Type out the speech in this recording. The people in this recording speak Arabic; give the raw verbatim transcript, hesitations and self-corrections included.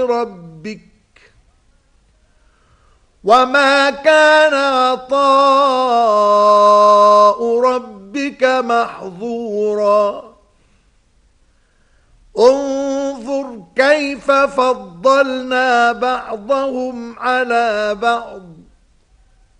ربك وما كان عطاء ربك محظورا انظر كيف فضلنا بعضهم على بعض